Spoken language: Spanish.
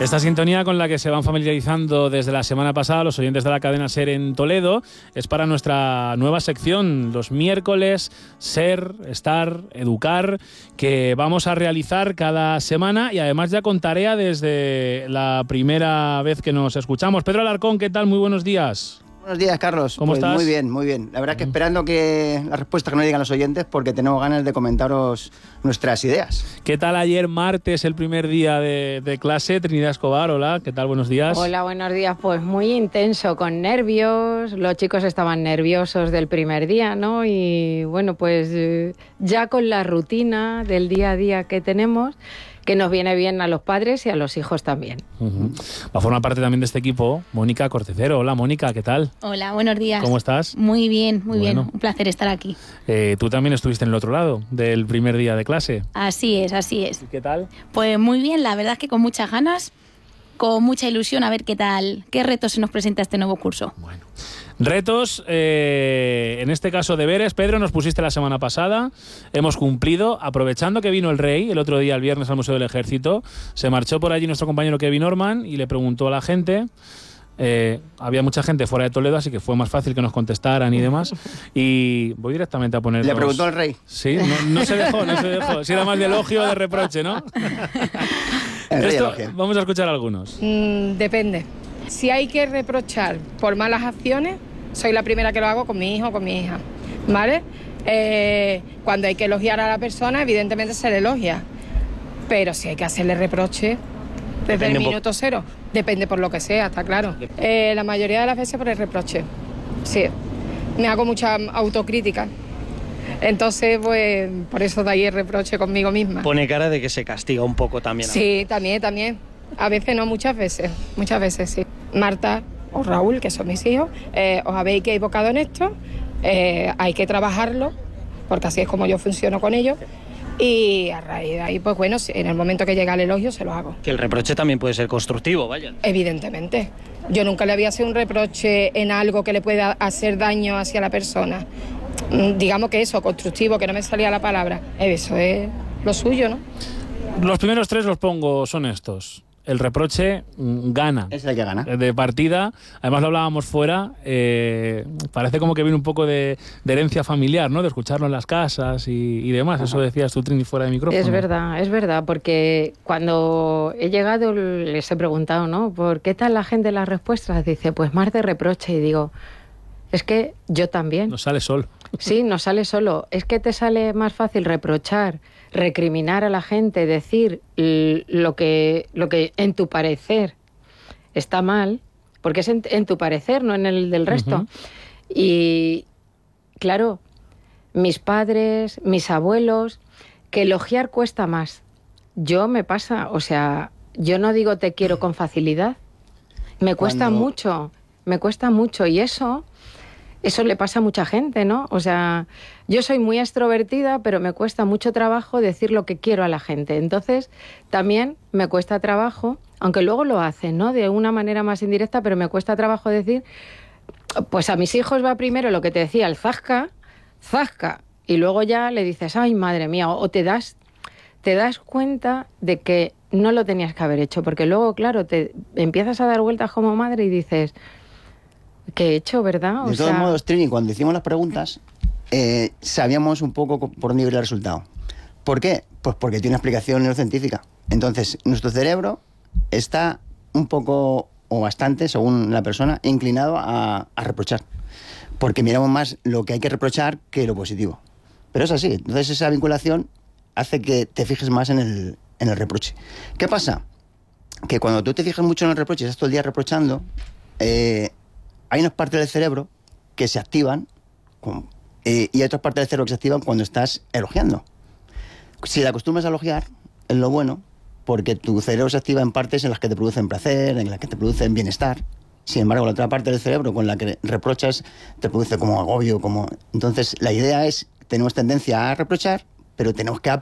Esta sintonía con la que se van familiarizando desde la semana pasada los oyentes de la cadena SER en Toledo es para nuestra nueva sección, los miércoles Ser, Estar, Educar, que vamos a realizar cada semana y además ya con tarea desde la primera vez que nos escuchamos. Pedro Alarcón, ¿qué tal? Muy buenos días. Buenos días, Carlos. ¿Cómo estás? Muy bien, muy bien. La verdad es que esperando que la respuesta que nos digan los oyentes porque tenemos ganas de comentaros nuestras ideas. ¿Qué tal ayer martes, el primer día de clase? Trinidad Escobar, hola, ¿qué tal? Buenos días. Hola, buenos días. Pues muy intenso, con nervios. Los chicos estaban nerviosos del primer día, ¿no? Y bueno, pues ya con la rutina del día a día que tenemos, que nos viene bien a los padres y a los hijos también. Va a formar parte también de este equipo Mónica Cortecero. Hola, Mónica, ¿qué tal? Hola, buenos días. ¿Cómo estás? Muy bien, muy bien. Un placer estar aquí. Tú también estuviste en el otro lado del primer día de clase. Así es, así es. ¿Y qué tal? Pues muy bien, la verdad es que con muchas ganas, con mucha ilusión a ver qué tal, qué retos se nos presenta este nuevo curso. Bueno. Retos, en este caso deberes. Pedro, nos pusiste la semana pasada, hemos cumplido, aprovechando que vino el rey el otro día, el viernes, al Museo del Ejército, se marchó por allí nuestro compañero Kevin Norman y le preguntó a la gente. Había mucha gente fuera de Toledo, así que fue más fácil que nos contestaran y demás. Y voy directamente a poner. ¿Le preguntó al rey? Sí, no se dejó. Si era más de elogio o de reproche, ¿no? Vamos a escuchar algunos. Depende. Si hay que reprochar por malas acciones, soy la primera que lo hago con mi hijo o con mi hija, ¿vale? Cuando hay que elogiar a la persona, evidentemente se le elogia. Pero si hay que hacerle reproche desde el minuto cero, depende por lo que sea, está claro. La mayoría de las veces por el reproche, sí. Me hago mucha autocrítica. Entonces, pues, por eso de ahí el reproche conmigo misma. Pone cara de que se castiga un poco también. Sí, también. A veces no, muchas veces sí. Marta o Raúl, que son mis hijos, os habéis equivocado en esto, hay que trabajarlo, porque así es como yo funciono con ellos. Y a raíz de ahí, pues bueno, en el momento que llega el elogio se lo hago. Que el reproche también puede ser constructivo, vaya. Evidentemente. Yo nunca le había hecho un reproche en algo que le pueda hacer daño hacia la persona. Digamos que eso, constructivo, que no me salía la palabra. Eso es lo suyo, ¿no? Los primeros tres los pongo, son estos. El reproche gana. Es el que gana. De partida, además lo hablábamos fuera, parece como que viene un poco de herencia familiar, ¿no? De escucharlo en las casas y demás. Ajá. Eso decías tú, Trini, fuera de micrófono. Es verdad, porque cuando he llegado les he preguntado, ¿no? ¿Por qué tal la gente las respuestas? Dice, pues más de reproche. Y digo, es que yo también. Nos sale solo. Sí, nos sale solo. Es que te sale más fácil reprochar, recriminar a la gente, decir lo que en tu parecer está mal, porque es en tu parecer, no en el del resto. Uh-huh. Y claro, mis padres, mis abuelos, que elogiar cuesta más. Yo me pasa, o sea, yo no digo te quiero con facilidad. Me cuesta mucho y eso le pasa a mucha gente, ¿no? O sea, yo soy muy extrovertida, pero me cuesta mucho trabajo decir lo que quiero a la gente. Entonces, también me cuesta trabajo, aunque luego lo hacen, ¿no? De una manera más indirecta, pero me cuesta trabajo decir, pues a mis hijos va primero lo que te decía, el zasca, y luego ya le dices, ay, madre mía, o te das cuenta de que no lo tenías que haber hecho, porque luego, claro, te empiezas a dar vueltas como madre y dices, ¿qué he hecho, verdad? De todos modos, Trini, cuando hicimos las preguntas, sabíamos un poco por dónde iba el resultado. ¿Por qué? Pues porque tiene una explicación neurocientífica. Entonces, nuestro cerebro está un poco, o bastante, según la persona, inclinado a reprochar. Porque miramos más lo que hay que reprochar que lo positivo. Pero es así. Entonces, esa vinculación hace que te fijes más en el reproche. ¿Qué pasa? Que cuando tú te fijas mucho en el reproche y estás todo el día reprochando, hay unas partes del cerebro que se activan y hay otras partes del cerebro que se activan cuando estás elogiando. Si te acostumbras a elogiar, es lo bueno, porque tu cerebro se activa en partes en las que te producen placer, en las que te producen bienestar. Sin embargo, la otra parte del cerebro con la que reprochas te produce como agobio. Entonces, la idea es, tenemos tendencia a reprochar, pero tenemos que